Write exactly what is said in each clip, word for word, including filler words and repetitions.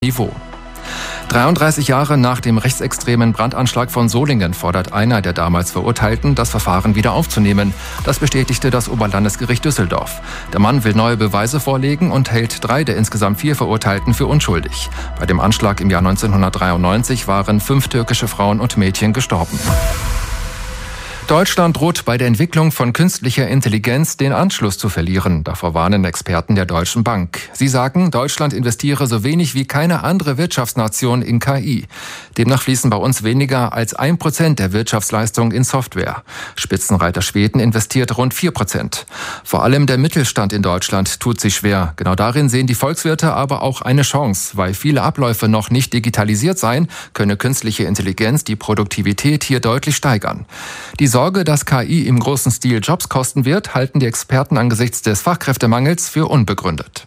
Niveau. dreiunddreißig Jahre nach dem rechtsextremen Brandanschlag von Solingen fordert einer der damals Verurteilten, das Verfahren wieder aufzunehmen. Das bestätigte das Oberlandesgericht Düsseldorf. Der Mann will neue Beweise vorlegen und hält drei der insgesamt vier Verurteilten für unschuldig. Bei dem Anschlag im Jahr neunzehnhundertdreiundneunzig waren fünf türkische Frauen und Mädchen gestorben. Deutschland droht bei der Entwicklung von künstlicher Intelligenz den Anschluss zu verlieren. Davor warnen Experten der Deutschen Bank. Sie sagen, Deutschland investiere so wenig wie keine andere Wirtschaftsnation in K I. Demnach fließen bei uns weniger als ein Prozent der Wirtschaftsleistung in Software. Spitzenreiter Schweden investiert rund vier Prozent. Vor allem der Mittelstand in Deutschland tut sich schwer. Genau darin sehen die Volkswirte aber auch eine Chance. Weil viele Abläufe noch nicht digitalisiert seien, könne künstliche Intelligenz die Produktivität hier deutlich steigern. Die Sorge, dass K I im großen Stil Jobs kosten wird, halten die Experten angesichts des Fachkräftemangels für unbegründet.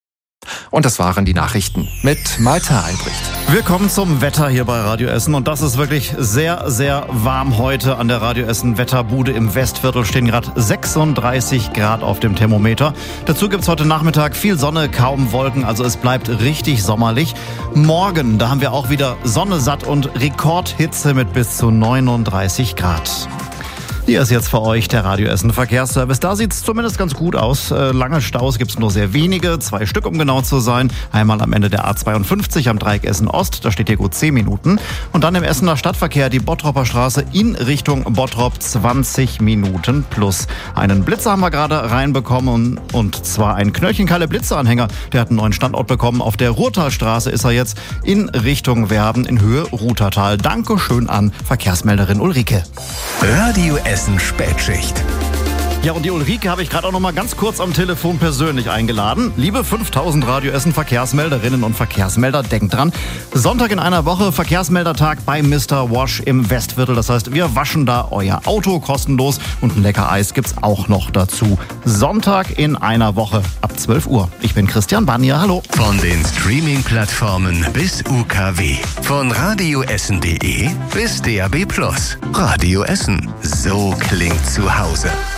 Und das waren die Nachrichten mit Malte Albrecht. Wir kommen zum Wetter hier bei Radio Essen und das ist wirklich sehr, sehr warm heute an der Radio Essen Wetterbude im Westviertel. Stehen gerade sechsunddreißig Grad auf dem Thermometer. Dazu gibt's heute Nachmittag viel Sonne, kaum Wolken, also es bleibt richtig sommerlich. Morgen, da haben wir auch wieder Sonne satt und Rekordhitze mit bis zu neununddreißig Grad. Hier ist jetzt für euch der Radio Essen Verkehrsservice. Da sieht's zumindest ganz gut aus. Äh, lange Staus gibt's nur sehr wenige, zwei Stück um genau zu sein. Einmal am Ende der A zweiundfünfzig am Dreieck Essen Ost, da steht hier gut zehn Minuten. Und dann im Essener Stadtverkehr die Bottropper Straße in Richtung Bottrop zwanzig Minuten plus. Einen Blitzer haben wir gerade reinbekommen und zwar ein Knöllchenkalle Blitzeranhänger. Der hat einen neuen Standort bekommen. Auf der Ruhrtalstraße ist er jetzt in Richtung Werben in Höhe Rutertal. Dankeschön an Verkehrsmelderin Ulrike. Radio Essen Spätschicht. Ja, und die Ulrike habe ich gerade auch noch mal ganz kurz am Telefon persönlich eingeladen. Liebe fünftausend Radio Essen Verkehrsmelderinnen und Verkehrsmelder, denkt dran. Sonntag in einer Woche Verkehrsmeldertag bei Mister Wash im Westviertel. Das heißt, wir waschen da euer Auto kostenlos und ein lecker Eis gibt's auch noch dazu. Sonntag in einer Woche ab zwölf Uhr. Ich bin Christian Banier, hallo. Von den Streaming-Plattformen bis U K W. Von radioessen punkt de bis D A B plus. Radio Essen. So klingt zu Hause.